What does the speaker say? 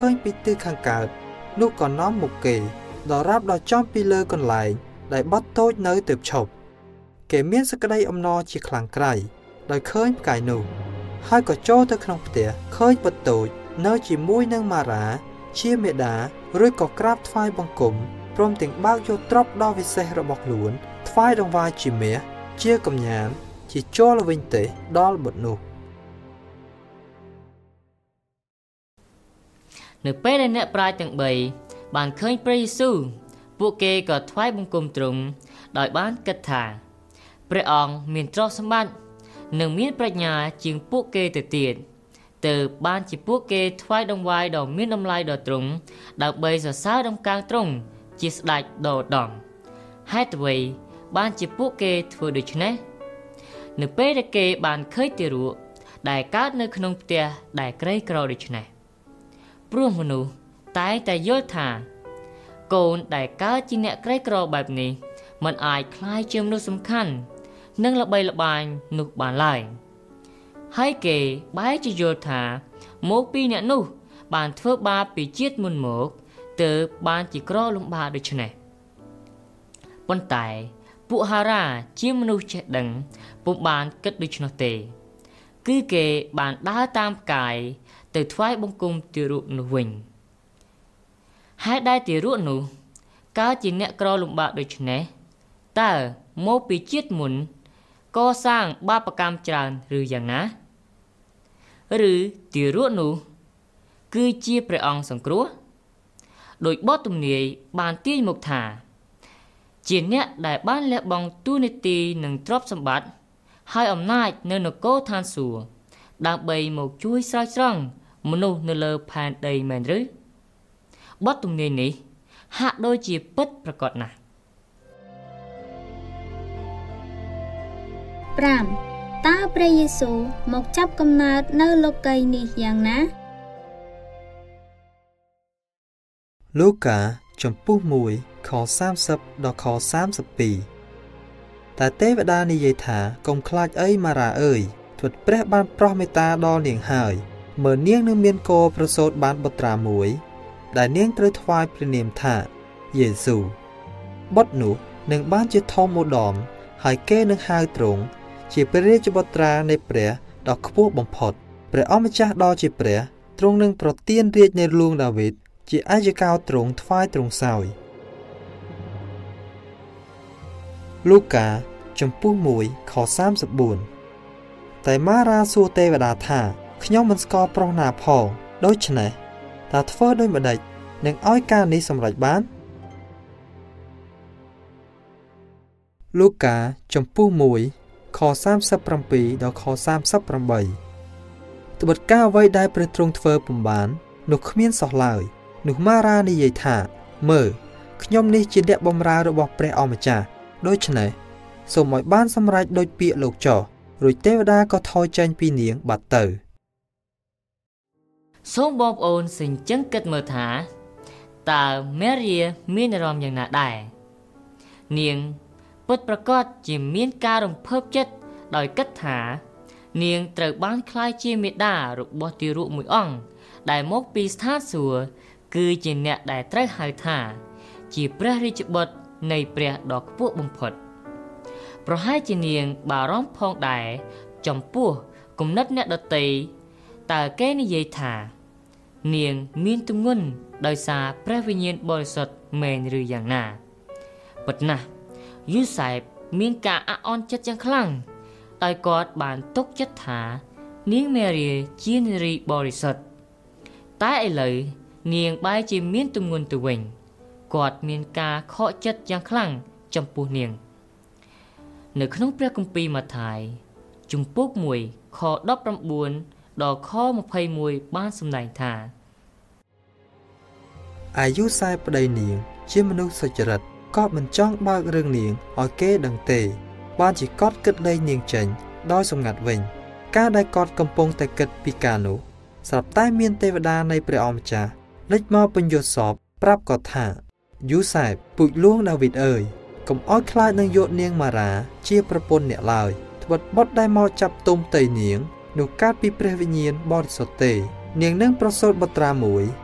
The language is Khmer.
ឃើញពីទិសខាងកើតនោះក៏នាំមុខគេដល់រាប់ដល់ចំពីលើកន្លែងដែលបត់តូចនៅទើបឈប់គេមានសេចក្តីអំណរជាខ្លាំងក្រៃដោយឃើញផ្កាយនោះហើយក៏ចូលទៅក្នុងផ្ទះឃើញបុត្រតូចនៅជាមួយនឹងម៉ារ៉ាជាមេដារួចក៏ក្រាបថ្វាយបង្គំព្រមទាំងបើកយកទ្រព្យដ៏វិសេសរបស់ខ្លួនថ្វាយដង្វាយជាមាសជាកំញានជាជលវិញទេដល់បុត្រនោះនៅពេលដែលអ្នកប្រាជ្ញទាំង3បានឃើញព្រះយេស៊ូវពួកគេក៏ថ្វាយបង្គំទ្រង់ដោយបានគិតថាព្រះអង្គមានទ្រព្យសម្បត្តិនិងមានប្រាជ្ញាជាងពួកគេទៅទៀតទើបបានជាពួកគេថ្វាយដង្វាយដ៏មានតម្លៃដល់ទ្រង់ដើម្បីសរសើរដំកើងទ្រង់ជាស្ដេចដ៏ឧត្តមហេតុអ្វីបានជាពួកគេធ្វើដូច្នេះនៅពេលដែលគេបានឃើញទារកដែលកើតនៅក្នុងផ្ទះដែលក្រីក្រដូច្នេះព្រោះមនុស្សតែងតែយល់ថាកូនដែលកើតជាអ្នកក្រីក្របែបនេះមិនអាចក្លាយជាមនុស្សសំខាន់និងល្បីល្បាញនោះបានឡើយហើយគេបែរជាយល់ថាមកពីអ្នកនោះបានធ្វើបាបពីជាតិមុនមកទើបបានជាក្រលំបាកដូច្នេះប៉ុន្តែពួកហារ៉ាជាមនុស្សចេះដឹងពុំបានគិតដូច្នោះទេគឺគេបានដើរតាមផ្កាយទៅថ្វាយបង្គំទារកនោះវិញហើយដែលទារកនោះកើតជាអ្នកក្រលំបាកដូច្នេះតើមកពីជាតិមុនកសាងបាបកម្មច្រើនឬយ៉ាងណាឬទារកនោះគឺជាព្រះអង្គសង្គ្រោះដោយបទទំនាយបានទាញមកថាជាអ្នកដែលបានលះបង់ទូនាទីនិងទ្រព្យសម្បត្តិហើយអំណាចនៅនគរឋានសួគ៌ដើម្បីមកជួយស្រោចស្រង់មនុស្សនៅលើផែនដីមែនឬបទទំនាយនេះហាក់ដូចជាពិតប្រាកដណាស់ 5តើព្រះយេស៊ូវមកចាប់កំណើតនៅលោកីយ៍នេះយ៉ាងណាលូកាចំពុះ1ខ30ដល់ខ32តែទេវតានិយាយថាកុំខ្លាចអីម៉ារ៉ាអើយទ្រព្យព្រះបានប្រោះមេត្តាដល់នាងហើយមើលនាងនឹងមានកូនប្រសូតបានបុត្រាមួយដែលនាងត្រូវថ្វាយព្រះនាមថាយេស៊ូវបុត្រនោះនឹងបានជាធំឧត្តមហើយគេនឹងហៅទ្រង់ជាព្រះរាជបុត្រានៃព្រះដ៏ខ្ពស់បំផុតព្រះអម្ចាស់ដ៏ជាព្រះទ្រង់នឹងប្រទានរាជនៃលួងដាវីតជាអាយកោទ្រង់ថ្វាយទ្រង់សោយលូកាចំពុះ1ខ34តែម៉ារ៉ាសួរទេវតាថាខ្ញុំមិនស្គាល់ប្រុសណាផងដូច្នេះតើធ្វើដូចម្តេចនឹងឲ្យការនេះសម្រេចបានលូកាចំពុះ1ខ37ដល់ខ38ត្បិតការអ្វីដែលព្រះទ្រង់ធ្វើពុំបាននោះគ្មានសោះឡើយនោះម៉ារ៉ានិយាយថាមើលខ្ញុំនេះជាអ្នកបម្រើរបស់ព្រះអម្ចាស់ដូច្នេះសូមឲ្យបានសម្រេចដូចពាក្យលោកចោះរួចទេវតាក៏ថយចេញពីនាងបាត់ទៅសូមបងប្អូនសេចក្ដីគិតមើលថាតើមេរីមានអារម្មណ៍យ៉ាងណាដែរនាងពិតប្រាកដជាមានការរំភើបចិត្តដោយគិតថានាងត្រូវបានក្លាយជាមេដារបស់ទារកមួយអង្គដែលមកពីស្ថានសួគ៌គឺជាអ្នកដែលត្រូវហៅថាជាព្រះរាជបុត្រនៃព្រះដ៏ខ្ពស់បំផុតប្រហែលជានាងបារម្ភផងដែរចំពោះគំនិតអ្នកដទៃតើគេនិយាយថានាងមានទម្ងន់ដោយសារព្រះវិញ្ញាណបរិសុទ្ធមែនឬយ៉ាងណាពិតណាស់យូសែបមានការអាក់អន់ចិត្តយ៉ាងខ្លាំងដោយគាត់បានទុកចិត្តថានាងមេរីជានារីបរិសុទ្ធតែឥឡូវនាងបែរជាមានទម្ងន់ទៅវិញគាត់មានការខកចិត្តយ៉ាងខ្លាំងចំពោះនាងនៅក្នុងព្រះគម្ពីរម៉ាថាយជំពូក1ខ19ដល់ខ21បានសម្ដែងថាអាយុសែប្តីនាងជាមនុស្សសុចរិតក៏មិនចង់បើករឿងនាងឲ្យគេដឹងទេបានជាគាត់គិតលែងនាងចេញដោយសម្ងាត់វិញការដែលគាត់កំពុងតែគិតពីការនោះស្រាប់តែមានទេវតានៃព្រះអម្ចាស់លេចមកបញ្យល់សពប្រាប់គាត់ថាយូសែបពូជលួងដាវីតអើយកុំឲ្យខ្លាចនឹងយកនាងម៉ារ៉ាជាប្រពន្ធអ្នកឡើយត្បិតបុត្រដែលមកចាប់ទុំតីនាងនោះកើតពីព្រះវិញ្ញាណបរិសុទ្ធទេនាងនឹងប្រសូតបុត្រាមួយ